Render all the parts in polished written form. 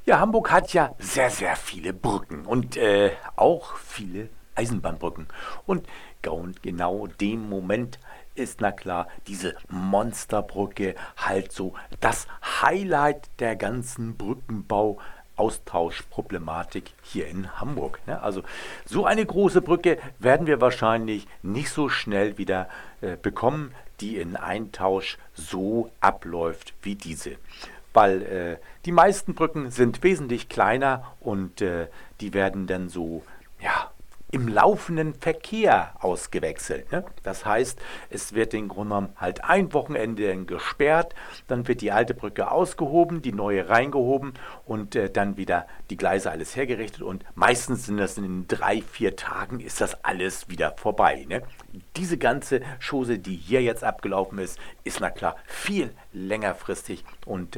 Ja, Hamburg hat ja sehr, sehr viele Brücken und auch viele Eisenbahnbrücken. Und genau dem Moment ist, na klar, diese Monsterbrücke halt so das Highlight der ganzen Brückenbau-Austauschproblematik hier in Hamburg. Ne? Also so eine große Brücke werden wir wahrscheinlich nicht so schnell wieder bekommen, die in Eintausch so abläuft wie diese, weil die meisten Brücken sind wesentlich kleiner und die werden dann so, ja, im laufenden Verkehr ausgewechselt. Ne? Das heißt, es wird im Grunde genommen halt ein Wochenende gesperrt, dann wird die alte Brücke ausgehoben, die neue reingehoben und dann wieder die Gleise alles hergerichtet und meistens sind das in 3, 4 Tagen ist das alles wieder vorbei. Ne? Diese ganze Chose, die hier jetzt abgelaufen ist na klar viel längerfristig und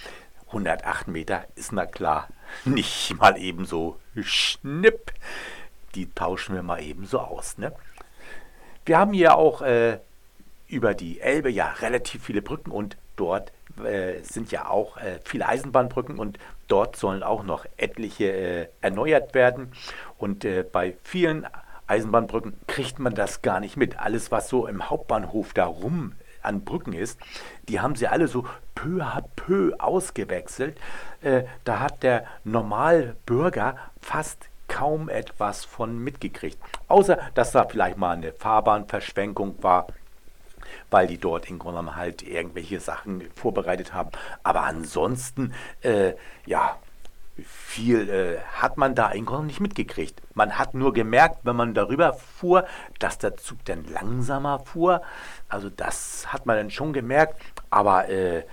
108 Meter ist na klar nicht mal eben so schnipp. Die tauschen wir mal eben so aus. Ne? Wir haben hier auch über die Elbe ja relativ viele Brücken und dort sind ja auch viele Eisenbahnbrücken und dort sollen auch noch etliche erneuert werden. Und bei vielen Eisenbahnbrücken kriegt man das gar nicht mit. Alles, was so im Hauptbahnhof da rum an Brücken ist, die haben sie alle so peu à peu ausgewechselt. Da hat der Normalbürger fast kaum etwas von mitgekriegt. Außer, dass da vielleicht mal eine Fahrbahnverschwenkung war, weil die dort in Grunde genommen halt irgendwelche Sachen vorbereitet haben. Aber ansonsten, ja, viel hat man da im Grunde nicht mitgekriegt. Man hat nur gemerkt, wenn man darüber fuhr, dass der Zug dann langsamer fuhr. Also das hat man dann schon gemerkt, aber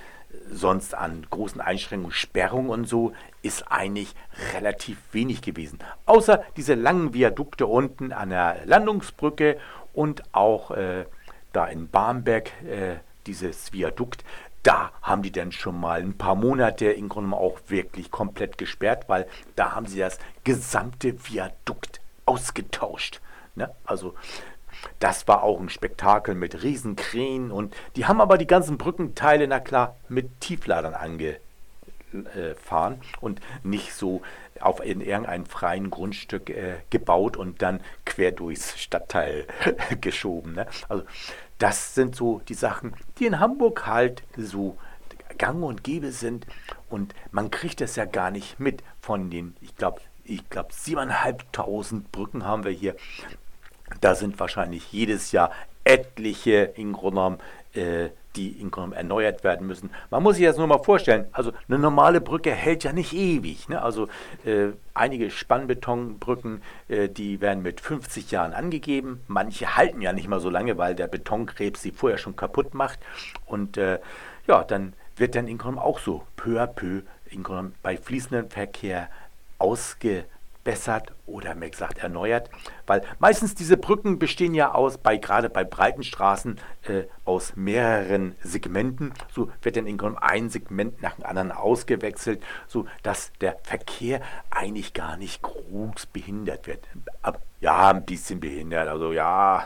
sonst an großen Einschränkungen, Sperrungen und so ist eigentlich relativ wenig gewesen. Außer diese langen Viadukte unten an der Landungsbrücke und auch da in Barmbek dieses Viadukt. Da haben die dann schon mal ein paar Monate im Grunde auch wirklich komplett gesperrt, weil da haben sie das gesamte Viadukt ausgetauscht. Ne? Also das war auch ein Spektakel mit Riesenkränen und die haben aber die ganzen Brückenteile, na klar, mit Tiefladern angefahren und nicht so in irgendein freien Grundstück gebaut und dann quer durchs Stadtteil geschoben. Ne? Also das sind so die Sachen, die in Hamburg halt so gang und gäbe sind und man kriegt das ja gar nicht mit von den, ich glaube 7.500 Brücken haben wir hier. Da sind wahrscheinlich jedes Jahr etliche im Grunde genommen, die im Grunde genommen erneuert werden müssen. Man muss sich das nur mal vorstellen, also eine normale Brücke hält ja nicht ewig. Ne? Also einige Spannbetonbrücken, die werden mit 50 Jahren angegeben. Manche halten ja nicht mal so lange, weil der Betonkrebs sie vorher schon kaputt macht. Und ja, dann wird dann im Grunde genommen auch so peu à peu im Grunde genommen bei fließendem Verkehr ausgebessert oder mehr gesagt erneuert, weil meistens diese Brücken bestehen ja aus, gerade bei breiten Straßen, aus mehreren Segmenten. So wird dann in ein Segment nach dem anderen ausgewechselt, so dass der Verkehr eigentlich gar nicht groß behindert wird. Ja, ein bisschen behindert, also ja,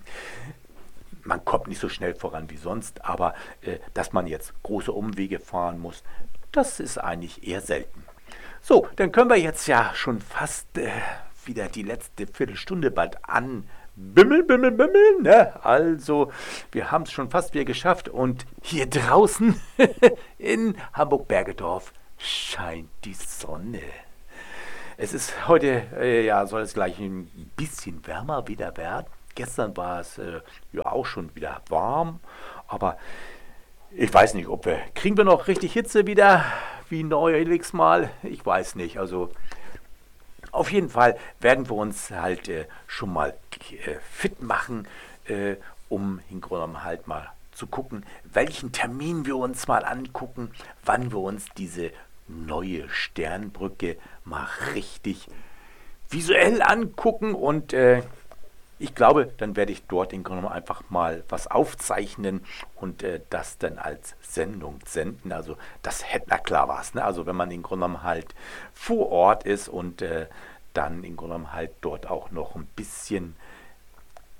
man kommt nicht so schnell voran wie sonst, aber dass man jetzt große Umwege fahren muss, das ist eigentlich eher selten. So, dann können wir jetzt ja schon fast wieder die letzte Viertelstunde bald an. Bimmel, bimmel, bimmel, ne? Also, wir haben es schon fast wieder geschafft und hier draußen in Hamburg-Bergedorf scheint die Sonne. Es ist heute, ja, soll es gleich ein bisschen wärmer wieder werden. Gestern war es ja auch schon wieder warm, aber ich weiß nicht, kriegen wir noch richtig Hitze wieder, wie neulich mal? Ich weiß nicht. Also auf jeden Fall werden wir uns halt schon mal fit machen, um im Grunde genommen halt mal zu gucken, welchen Termin wir uns mal angucken, wann wir uns diese neue Sternbrücke mal richtig visuell angucken und ich glaube, dann werde ich dort im Grunde genommen einfach mal was aufzeichnen und das dann als Sendung senden. Also das hätte na klar was. Ne? Also wenn man im Grunde genommen halt vor Ort ist und dann im Grunde genommen halt dort auch noch ein bisschen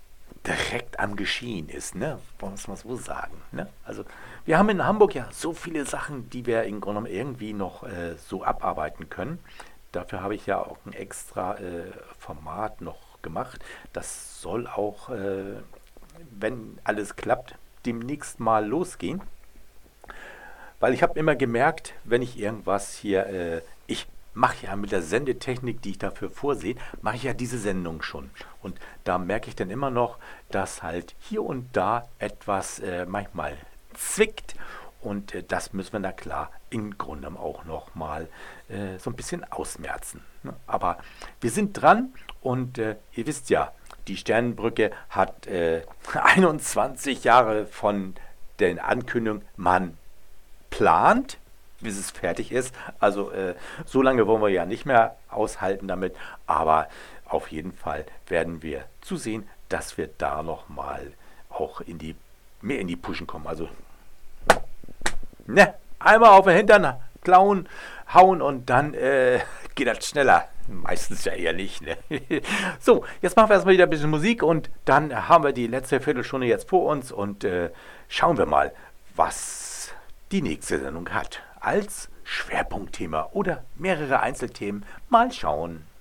direkt am Geschehen ist, ne? Muss man so sagen, ne? Also wir haben in Hamburg ja so viele Sachen, die wir im Grunde genommen irgendwie noch so abarbeiten können. Dafür habe ich ja auch ein extra Format noch gemacht. Das soll auch, wenn alles klappt, demnächst mal losgehen. Weil ich habe immer gemerkt, wenn ich irgendwas hier, ich mache ja mit der Sendetechnik, die ich dafür vorsehe, mache ich ja diese Sendung schon. Und da merke ich dann immer noch, dass halt hier und da etwas manchmal zwickt. Und das müssen wir da klar im Grunde auch noch mal so ein bisschen ausmerzen. Ne? Aber wir sind dran und ihr wisst ja, die Sternenbrücke hat 21 Jahre von der Ankündigung, man plant, bis es fertig ist. Also so lange wollen wir ja nicht mehr aushalten damit, aber auf jeden Fall werden wir zusehen, dass wir da noch mal auch mehr in die Pushen kommen. Also ne, einmal auf den Hintern klauen, hauen und dann geht das schneller. Meistens ja eher nicht. Ne? So, jetzt machen wir erstmal wieder ein bisschen Musik und dann haben wir die letzte Viertelstunde jetzt vor uns und schauen wir mal, was die nächste Sendung hat als Schwerpunktthema oder mehrere Einzelthemen. Mal schauen.